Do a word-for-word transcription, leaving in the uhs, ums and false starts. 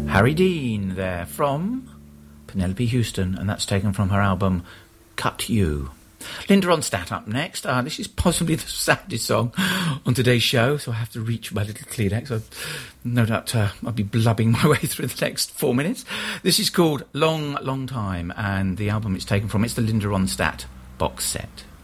Harry Dean there from Penelope Houston, and that's taken from her album Cut You. Linda Ronstadt up next. Uh, this is possibly the saddest song on today's show, so I have to reach my little Kleenex. So no doubt uh, I'll be blubbing my way through the next four minutes. This is called Long, Long Time, and the album it's taken from, it's the Linda Ronstadt box set.